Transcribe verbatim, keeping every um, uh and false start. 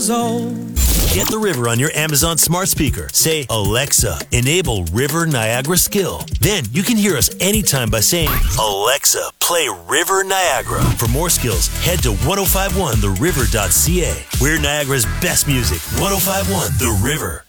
years old. Get the River on your Amazon smart speaker. Say, Alexa, enable River Niagara skill. Then you can hear us anytime by saying, Alexa, play River Niagara. For more skills, head to ten fifty-one the river dot c a. We're Niagara's best music. ten fifty-one The River.